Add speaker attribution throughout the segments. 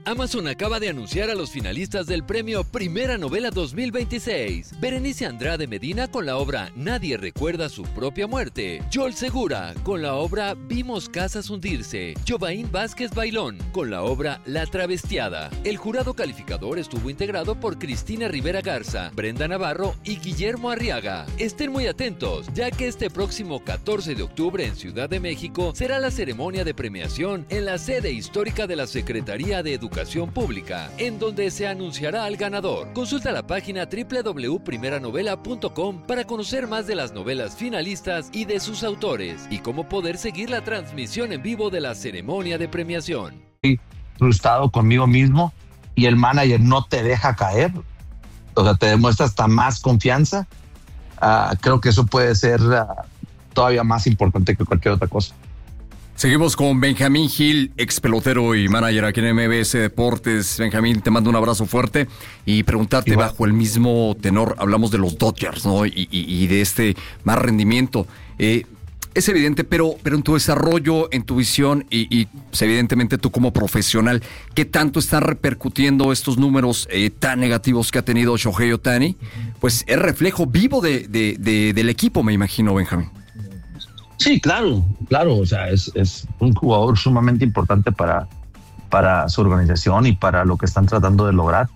Speaker 1: Amazon acaba de anunciar a los finalistas del premio Primera Novela 2026. Berenice Andrade Medina con la obra Nadie recuerda su propia muerte. Joel Segura con la obra Vimos casas hundirse. Jovaín Vázquez Bailón con la obra La travestiada. El jurado calificador estuvo integrado por Cristina Rivera Garza, Brenda Navarro y Guillermo Arriaga. Estén muy atentos, ya que este próximo 14 de octubre en Ciudad de México será la ceremonia de premiación en la sede histórica de la Secretaría de Educación Pública, en donde se anunciará al ganador. Consulta la página www.primeranovela.com para conocer más de las novelas finalistas y de sus autores, y cómo poder seguir la transmisión en vivo de la ceremonia de premiación.
Speaker 2: Estoy frustrado conmigo mismo y el manager no te deja caer, o sea, te demuestra hasta más confianza. Creo que eso puede ser todavía más importante que cualquier otra cosa.
Speaker 3: Seguimos con Benjamín Gil, ex pelotero y manager aquí en MBS Deportes. Benjamín, te mando un abrazo fuerte y preguntarte
Speaker 2: Igual.
Speaker 3: bajo el mismo tenor, hablamos de los Dodgers, ¿no? Y de este más rendimiento. Es evidente, pero en tu desarrollo, en tu visión y pues, evidentemente tú como profesional, ¿qué tanto están repercutiendo estos números tan negativos que ha tenido Shohei Ohtani? Pues es reflejo vivo del equipo, me imagino, Benjamín.
Speaker 2: Sí, claro, o sea, es un jugador sumamente importante para su organización y para lo que están tratando de lograr.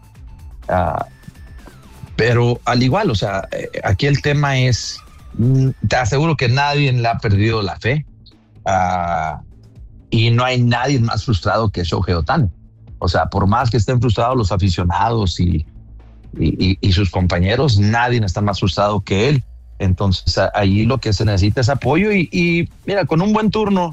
Speaker 2: Pero al igual, o sea, aquí el tema es, te aseguro que nadie le ha perdido la fe y no hay nadie más frustrado que Shohei Ohtani. O sea, por más que estén frustrados los aficionados y sus compañeros, nadie está más frustrado que él. Entonces, ahí lo que se necesita es apoyo y mira, con un buen turno,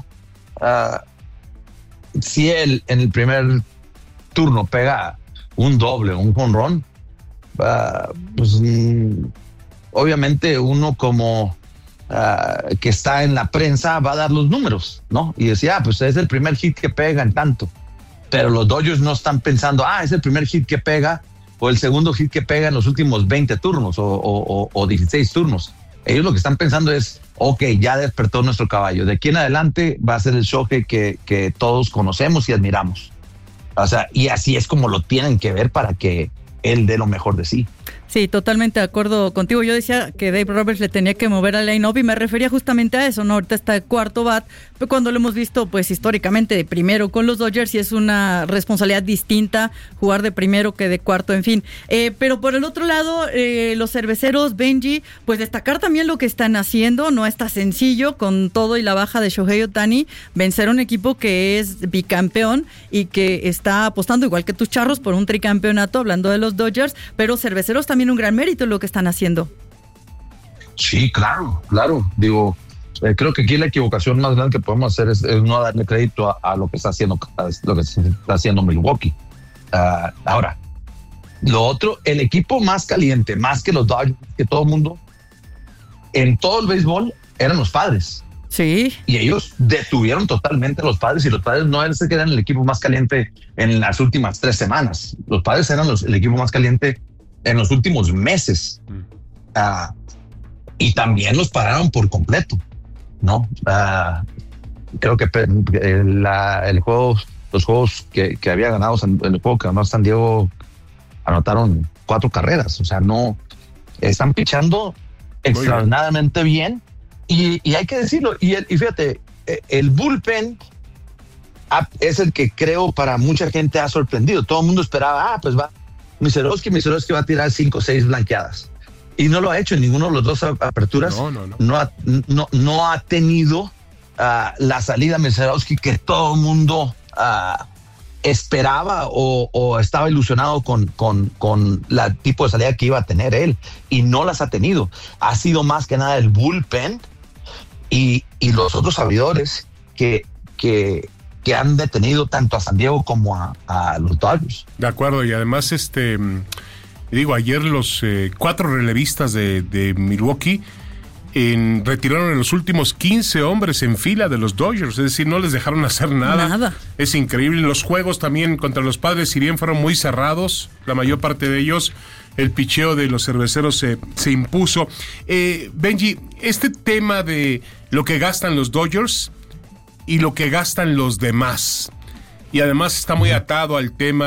Speaker 2: si él en el primer turno pega un doble, un jonrón, pues obviamente uno como que está en la prensa va a dar los números, ¿no? Y decía, pues es el primer hit que pega en tanto. Pero los Dodgers no están pensando, es el primer hit que pega o el segundo hit que pega en los últimos 20 turnos o 16 turnos. Ellos lo que están pensando es, ok, ya despertó nuestro caballo. De aquí en adelante va a ser el Shohei que todos conocemos y admiramos. O sea, y así es como lo tienen que ver para que él dé lo mejor de sí.
Speaker 4: Sí, totalmente de acuerdo contigo. Yo decía que Dave Roberts le tenía que mover al line-up y me refería justamente a eso, ¿no? Ahorita está de cuarto bat, pero cuando lo hemos visto, pues históricamente de primero con los Dodgers y es una responsabilidad distinta jugar de primero que de cuarto, en fin. Pero por el otro lado, los cerveceros, Benji, pues destacar también lo que están haciendo. No está sencillo con todo y la baja de Shohei Ohtani vencer a un equipo que es bicampeón y que está apostando, igual que tus Charros, por un tricampeonato, hablando de los Dodgers, pero cerveceros también un gran mérito en lo que están haciendo.
Speaker 2: Sí, claro. Digo, creo que aquí la equivocación más grande que podemos hacer es no darle crédito a lo que está haciendo Milwaukee. Ahora, lo otro, el equipo más caliente, más que los Dodgers, que todo el mundo, en todo el béisbol, eran los Padres.
Speaker 4: Sí.
Speaker 2: Y ellos detuvieron totalmente a los Padres, y los Padres no eran el equipo más caliente en las últimas 3 semanas. Los Padres eran el equipo más caliente en los últimos meses. Y también los pararon por completo, ¿no? Creo que los juegos que había ganado, el juego que ganó San Diego, anotaron 4 carreras. O sea, no están pichando extraordinariamente bien. Y hay que decirlo. Y fíjate, el bullpen es el que creo para mucha gente ha sorprendido. Todo el mundo esperaba, pues va Miserovsky va a tirar 5 o 6 blanqueadas. Y no lo ha hecho en ninguno de los 2 aperturas. No ha tenido la salida Miserovsky que todo el mundo esperaba o estaba ilusionado con la tipo de salida que iba a tener él. Y no las ha tenido. Ha sido más que nada el bullpen y los otros abridores que han detenido tanto a San Diego como a los Dodgers.
Speaker 5: De acuerdo, y además ayer los 4 relevistas de Milwaukee retiraron en los últimos 15 hombres en fila de los Dodgers, es decir, no les dejaron hacer nada. Es increíble. Los juegos también contra los Padres, si bien fueron muy cerrados, la mayor parte de ellos, el picheo de los cerveceros se impuso. Benji, este tema de lo que gastan los Dodgers y lo que gastan los demás, y además está muy atado al tema